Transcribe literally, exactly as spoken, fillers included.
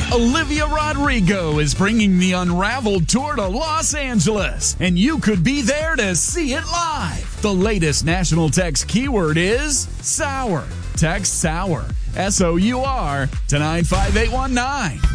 Olivia Rodrigo is bringing the Unraveled Tour to Los Angeles, and you could be there to see it live. The latest national text keyword is sour. Text SOUR, S O U R, to nine five eight one nine.